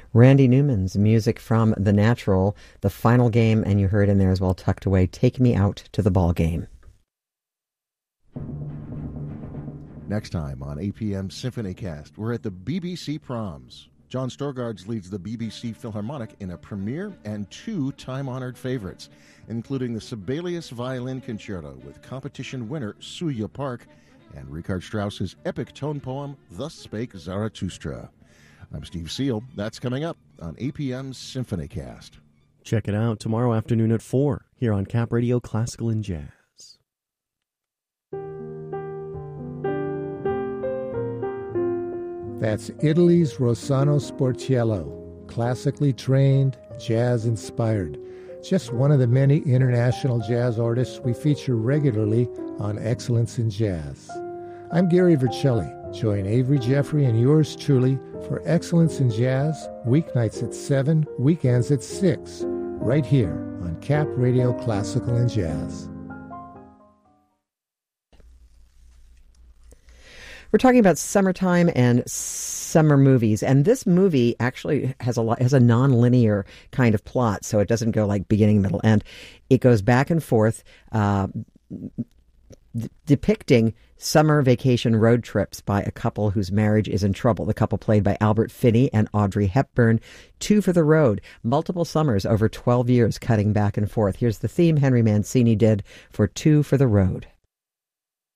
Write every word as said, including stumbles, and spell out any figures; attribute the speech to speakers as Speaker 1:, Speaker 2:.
Speaker 1: Randy Newman's music from The Natural, the final game, and you heard in there as well, tucked away, Take Me Out to the Ball Game.
Speaker 2: Next time on A P M Symphony Cast, we're at the B B C Proms. John Storgards leads the B B C Philharmonic in a premiere and two time-honored favorites, including the Sibelius Violin Concerto with competition winner Suya Park and Richard Strauss's epic tone poem, Thus Spake Zarathustra. I'm Steve Seal. That's coming up on A P M's Symphony Cast.
Speaker 3: Check it out tomorrow afternoon at four here on Cap Radio Classical and Jazz.
Speaker 4: That's Italy's Rossano Sportiello, classically trained, jazz-inspired. Just one of the many international jazz artists we feature regularly on Excellence in Jazz. I'm Gary Vercelli. Join Avery Jeffrey and yours truly for Excellence in Jazz, weeknights at seven, weekends at six, right here on Cap Radio Classical and Jazz.
Speaker 1: We're talking about summertime and summer movies, and this movie actually has a lot, has a non-linear kind of plot, so it doesn't go like beginning, middle, end. It goes back and forth, uh, d- depicting summer vacation road trips by a couple whose marriage is in trouble. The couple played by Albert Finney and Audrey Hepburn. Two for the road, multiple summers over twelve years, cutting back and forth. Here's the theme Henry Mancini did for Two for the Road.